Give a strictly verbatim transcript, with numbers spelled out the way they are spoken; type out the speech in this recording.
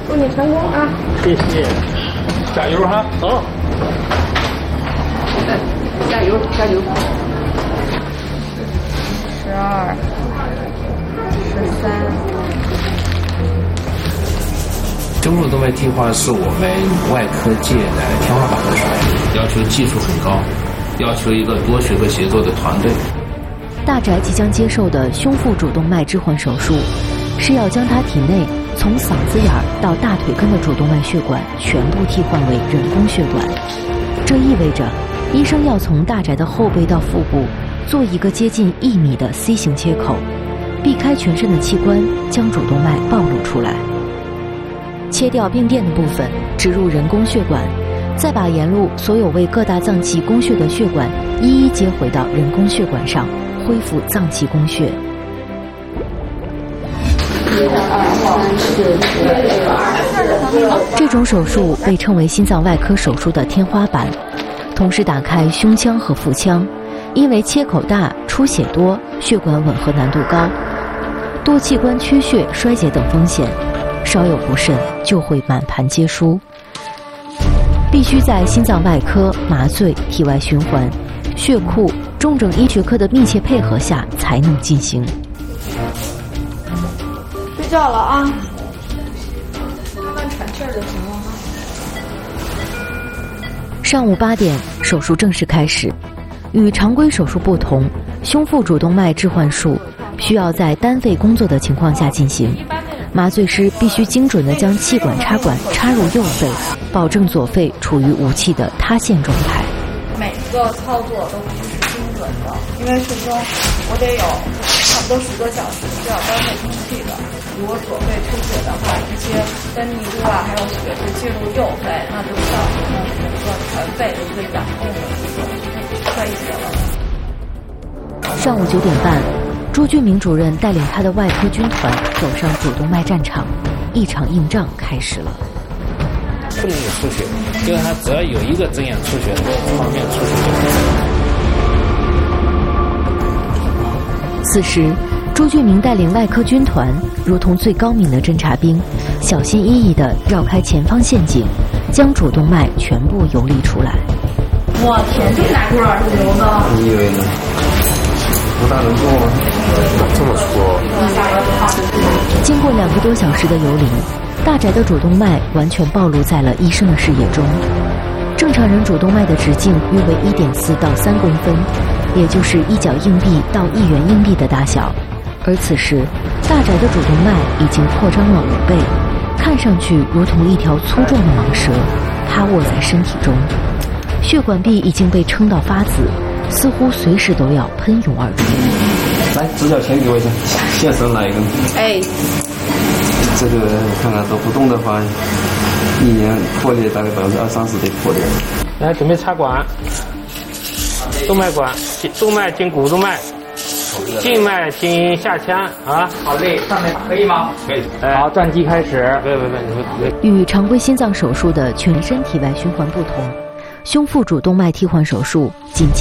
祝你成功啊！ 谢谢，加油哈！好， 加油加油！ 十二，十三。 胸腹动脉替换是我们外科界的天花板的手术，要求技术很高，要求一个多学科协作的团队。 大宅即将接受的胸腹主动脉置换手术，是要将他体内从嗓子眼儿到大腿根的主动脉血管全部替换为人工血管。这意味着，医生要从大宅的后背到腹部做一个接近一米的 C 型切口，避开全身的器官，将主动脉暴露出来。切掉病变的部分，植入人工血管，再把沿路所有为各大脏器供血的血管一一接回到人工血管上，恢复脏器供血。这种手术被称为心脏外科手术的天花板，同时打开胸腔和腹腔，因为切口大、出血多、血管吻合难度高，多器官缺血、衰竭等风险，稍有不慎就会满盘皆输。必须在心脏外科、麻醉、体外循环、血库、重症医学科的密切配合下才能进行。 睡觉了啊，慢慢喘气儿就行了哈。 上午八点，手术正式开始。与常规手术不同，胸腹主动脉置换术需要在单肺工作的情况下进行。麻醉师必须精准地将气管插管插入右肺，保证左肺处于无气的塌陷状态。 每个操作都必须是精准的，因为最终我得有差不多十个小时需要单肺通气的。如果左肺出血的话，这些分泌物啊还有血就进入右肺，那就造成了整个全肺的一个氧供的一个衰竭了。 上午九点半。朱俊明主任带领他的外科军团走上主动脉战场，一场硬仗开始了。 不能有出血，因为他只要有一个针眼出血，旁边出血就可以。 此时，朱俊明带领外科军团如同最高明的侦察兵，小心翼翼地绕开前方陷阱，将主动脉全部游离出来。 我天，这哪块儿是流的？ 你以为呢？不大能做吗？这么粗。 经过两个多小时的游离，大宅的主动脉完全暴露在了医生的视野中。正常人主动脉的直径约为一点四到三公分，也就是一角硬币到一元硬币的大小。而此时，大宅的主动脉已经扩张了五倍，看上去如同一条粗壮的蟒蛇，趴卧在身体中。血管壁已经被撑到发紫，似乎随时都要喷涌而出。 来，直角钳给我一下，现绳来一根。 哎， 这个看看都不动的话，一年破裂大概百分之二三十得破裂。 来，准备插管，动脉管，动脉经股动脉，静脉经下腔啊。 好嘞，上面可以吗？ 可以。 好，转机开始。 别别别，你别。 与常规心脏手术的全身体外循环不同，胸腹主动脉替换手术仅